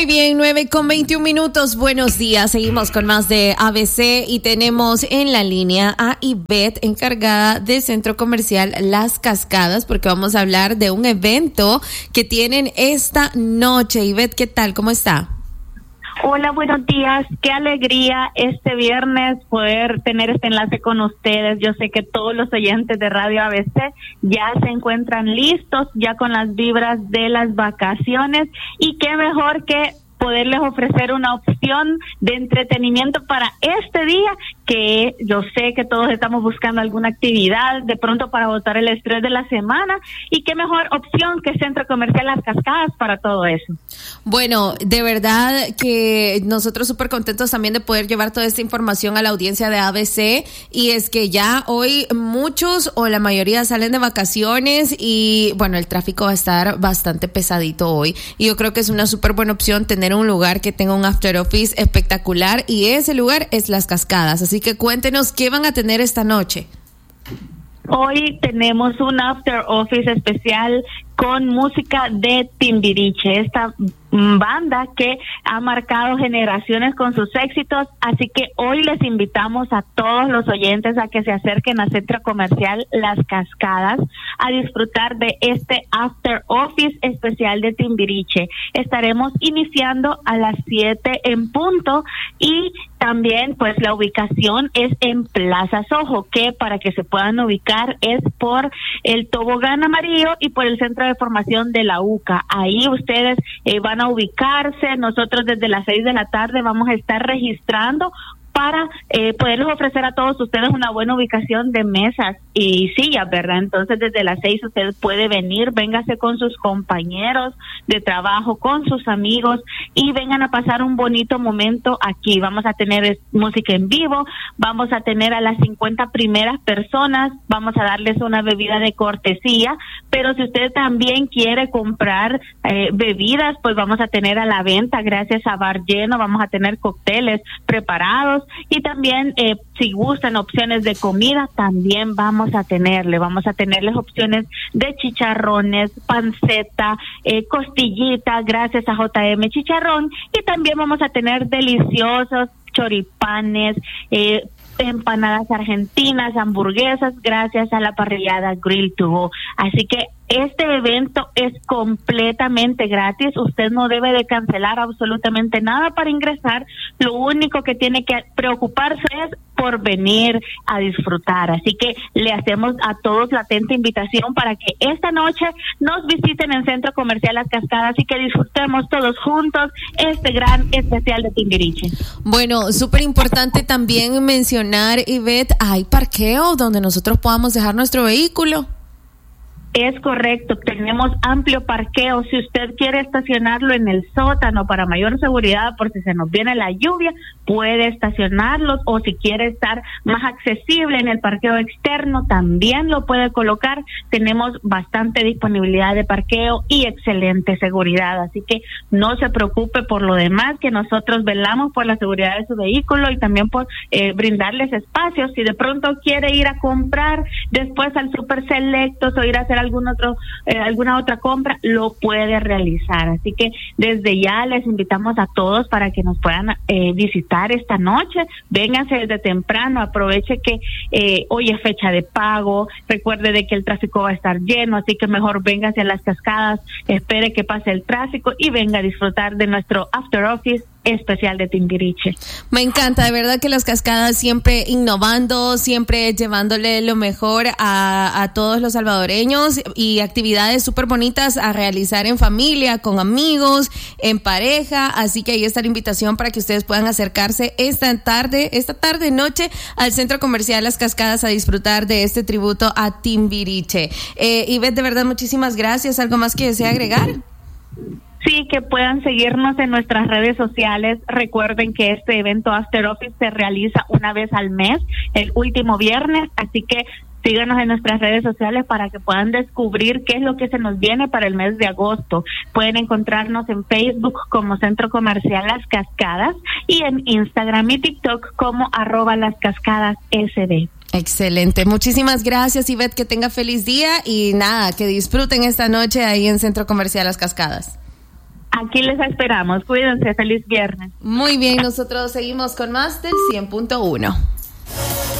Muy bien, 9:21. Buenos días. Seguimos con más de ABC y tenemos en la línea a Ivette, encargada del Centro Comercial Las Cascadas, porque vamos a hablar de un evento que tienen esta noche. Ivette, ¿qué tal? ¿Cómo está? Hola, buenos días. Qué alegría este viernes poder tener este enlace con ustedes. Yo sé que todos los oyentes de Radio ABC ya se encuentran listos, ya con las vibras de las vacaciones, y qué mejor que poderles ofrecer una opción de entretenimiento para este día, que yo sé que todos estamos buscando alguna actividad de pronto para botar el estrés de la semana, y qué mejor opción que Centro Comercial Las Cascadas para todo eso. Bueno, de verdad que nosotros súper contentos también de poder llevar toda esta información a la audiencia de ABC, y es que ya hoy muchos o la mayoría salen de vacaciones y bueno, el tráfico va a estar bastante pesadito hoy, y yo creo que es una súper buena opción tener un lugar que tenga un after office espectacular, y ese lugar es Las Cascadas. Así que cuéntenos qué van a tener esta noche. Hoy tenemos un after office especial con música de Timbiriche, esta banda que ha marcado generaciones con sus éxitos, así que hoy les invitamos a todos los oyentes a que se acerquen al Centro Comercial Las Cascadas a disfrutar de este after office especial de Timbiriche. Estaremos iniciando a las 7 en punto, y también pues la ubicación es en Plaza Soho, que para que se puedan ubicar es por el tobogán amarillo y por el centro de formación de la UCA. Ahí ustedes van a ubicarse. Nosotros desde las 6 de la tarde vamos a estar registrando para poderles ofrecer a todos ustedes una buena ubicación de mesas y sillas, ¿verdad? Entonces desde las 6 usted puede venir, véngase con sus compañeros de trabajo, con sus amigos, y vengan a pasar un bonito momento aquí. Vamos a tener música en vivo, vamos a tener a las 50 primeras personas, vamos a darles una bebida de cortesía, pero si usted también quiere comprar bebidas, pues vamos a tener a la venta, gracias a Bar Lleno, vamos a tener cócteles preparados. Y también si gustan opciones de comida, también vamos a tenerles opciones de chicharrones, panceta, costillita, gracias a JM Chicharrón, y también vamos a tener deliciosos choripanes, empanadas argentinas, hamburguesas, gracias a la parrillada Grill to Go. Así que este evento es completamente gratis, usted no debe de cancelar absolutamente nada para ingresar, lo único que tiene que preocuparse es por venir a disfrutar. Así que le hacemos a todos la atenta invitación para que esta noche nos visiten en Centro Comercial Las Cascadas y que disfrutemos todos juntos este gran especial de Timbiriche. Bueno, súper importante también mencionar, Ivette, ¿hay parqueo donde nosotros podamos dejar nuestro vehículo? Es correcto, tenemos amplio parqueo. Si usted quiere estacionarlo en el sótano para mayor seguridad, por si se nos viene la lluvia, puede estacionarlo, o si quiere estar más accesible en el parqueo externo, también lo puede colocar. Tenemos bastante disponibilidad de parqueo y excelente seguridad, así que no se preocupe por lo demás, que nosotros velamos por la seguridad de su vehículo y también por brindarles espacios. Si de pronto quiere ir a comprar después al Super Selectos o ir a hacer alguna otra compra, lo puede realizar. Así que desde ya les invitamos a todos para que nos puedan visitar esta noche. Vénganse desde temprano, aproveche que hoy es fecha de pago, recuerde de que el tráfico va a estar lleno, así que mejor vénganse a Las Cascadas, espere que pase el tráfico y venga a disfrutar de nuestro after office especial de Timbiriche. Me encanta, de verdad que Las Cascadas siempre innovando, siempre llevándole lo mejor a todos los salvadoreños, y actividades súper bonitas a realizar en familia, con amigos, en pareja. Así que ahí está la invitación para que ustedes puedan acercarse esta tarde, noche, al Centro Comercial Las Cascadas a disfrutar de este tributo a Timbiriche. Ivette, de verdad, muchísimas gracias. ¿Algo más que desea agregar? Sí, que puedan seguirnos en nuestras redes sociales. Recuerden que este evento After Office se realiza una vez al mes, el último viernes, así que síganos en nuestras redes sociales para que puedan descubrir qué es lo que se nos viene para el mes de agosto. Pueden encontrarnos en Facebook como Centro Comercial Las Cascadas y en Instagram y TikTok como @LasCascadasSD. Excelente, muchísimas gracias, Ivette, que tenga feliz día y nada, que disfruten esta noche ahí en Centro Comercial Las Cascadas. Aquí les esperamos. Cuídense. Feliz viernes. Muy bien, nosotros seguimos con más del 100.1.